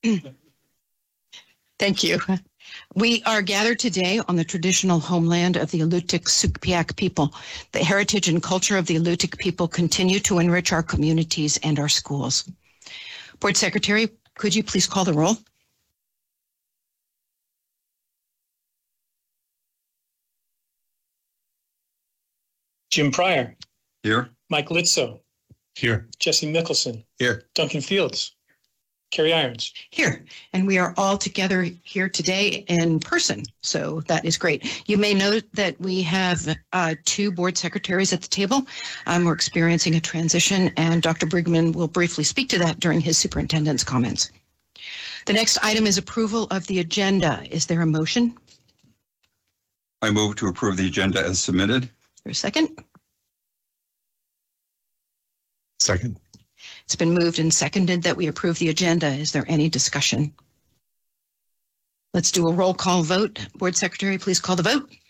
Thank you. We are gathered today on the traditional homeland of the Alutiiq Sugpiaq people. The heritage and culture of the Alutiiq people continue to enrich our communities and our schools. Board Secretary, could you please call the roll? Jim Pryor. Here. Mike Litzo. Here. Jesse Mickelson. Here. Duncan Fields. Carrie Irons. Here. And we are all together here today in person, so that is great. You may note that we have two board secretaries at the table. We're experiencing a transition, and Dr. Brigman will briefly speak to that during his superintendent's comments. The next item is approval of the agenda. Is there a motion? I move to approve the agenda as submitted. For a second? Second. It's been moved and seconded that we approve the agenda. Is there any discussion? Let's do a roll call vote. Board Secretary, please call the vote.